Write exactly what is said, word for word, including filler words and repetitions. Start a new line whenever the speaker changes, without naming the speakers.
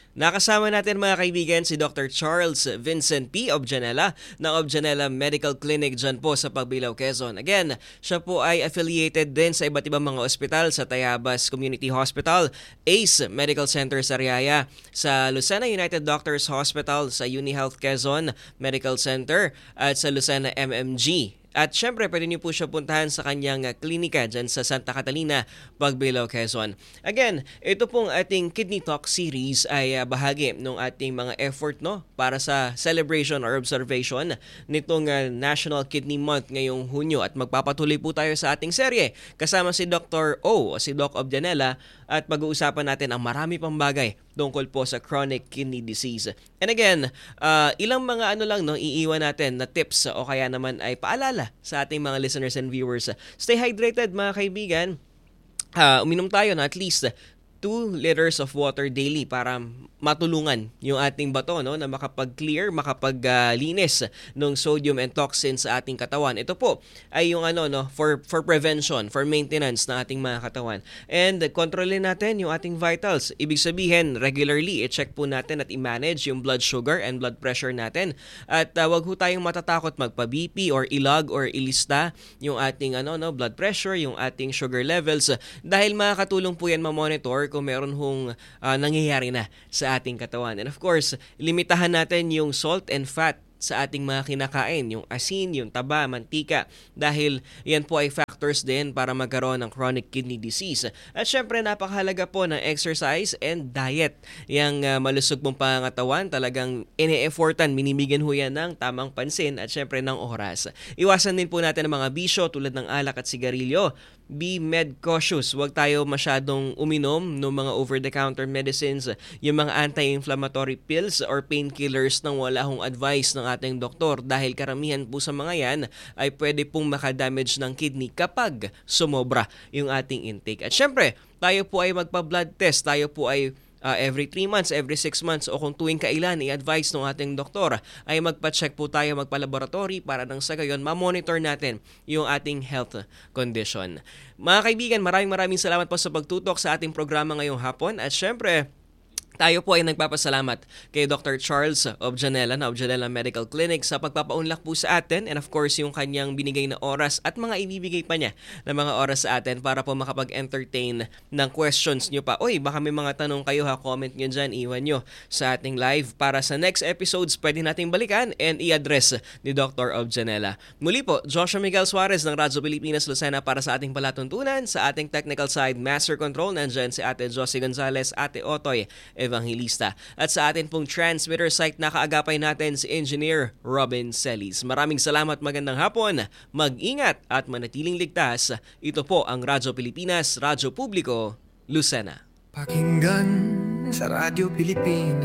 Nakasama natin mga kaibigan si Doctor Charles Vincent P. Objanela ng Objanela Medical Clinic dyan po sa Pagbilao, Quezon. Again, siya po ay affiliated din sa iba't ibang mga ospital sa Tayabas Community Hospital, A C E Medical Center sa Riaya, sa Lucena United Doctors Hospital, sa UniHealth Quezon Medical Center at sa Lucena M M G. At syempre, pwede niyo po siya puntahan sa kanyang uh, klinika dyan sa Santa Catalina, Pagbilao, Quezon. Again, ito pong ating Kidney Talk series ay uh, bahagi ng ating mga effort no para sa celebration or observation nitong uh, National Kidney Month ngayong Hunyo. At magpapatuloy po tayo sa ating serye kasama si Doctor O o si Doc Objanela at pag-uusapan natin ang marami pang bagay tungkol po sa chronic kidney disease. And again, uh, ilang mga ano lang no iiwan natin na tips o kaya naman ay paalala sa ating mga listeners and viewers. Stay hydrated mga kaibigan. Uh, uminom tayo na at least two liters of water daily para matulungan yung ating bato no na makapag-clear, makapag-linis uh, ng sodium and toxins sa ating katawan. Ito po ay yung ano no for for prevention, for maintenance ng ating mga katawan. And uh, kontrolin natin yung ating vitals. Ibig sabihin, regularly i-check po natin at i-manage yung blood sugar and blood pressure natin. At uh, wag ho tayong matatakot magpa-B P or ilog or ilista yung ating ano no blood pressure, yung ating sugar levels uh, dahil makakatulong po yan ma-monitor kung meron hong uh, nangyayari na sa ating katawan. And of course, limitahan natin yung salt and fat sa ating mga kinakain, yung asin, yung taba, mantika, dahil yan po ay factors din para magkaroon ng chronic kidney disease. At syempre, napakahalaga po ng exercise and diet. Yang uh, malusog mong pangangatawan, talagang ine-effortan, minibigyan ho yan ng tamang pansin at syempre ng oras. Iwasan din po natin ang mga bisyo tulad ng alak at sigarilyo. Be med cautious. Huwag tayo masyadong uminom ng mga over-the-counter medicines, yung mga anti-inflammatory pills or painkillers nang wala hong advice ng ating doktor dahil karamihan po sa mga yan ay pwede pong makadamage ng kidney kapag sumobra yung ating intake. At syempre, tayo po ay magpa-blood test. Tayo po ay Uh, every three months, every six months o kung tuwing kailan i-advise ng ating doktor ay magpa-check po tayo, magpa-laboratory para nang sa gayon ma-monitor natin yung ating health condition. Mga kaibigan, maraming maraming salamat po sa pagtutok sa ating programa ngayong hapon at syempre, tayo po ay nagpapasalamat kay Doctor Charles Objanela na Objanela Medical Clinic sa pagpapaunlak po sa atin and of course yung kanyang binigay na oras at mga ibibigay pa niya na mga oras sa atin para po makapag-entertain ng questions nyo pa. Oy, baka may mga tanong kayo ha, comment nyo dyan, iwan nyo sa ating live para sa next episodes pwede nating balikan and i-address ni Doctor Objanela. Muli po, Joshua Miguel Suarez ng Radyo Pilipinas Lucena para sa ating palatuntunan. Sa ating technical side, Master Control, nandyan si Ate Josie Gonzalez, Ate Otoy Evangelista. At sa atin pong transmitter site nakaagapay natin si Engineer Robin Celis. Maraming salamat, magandang hapon, mag-ingat at manatiling ligtas. Ito po ang Radyo Pilipinas, Radyo Publiko, Lucena.
Pakinggan sa Radyo Pilipinas.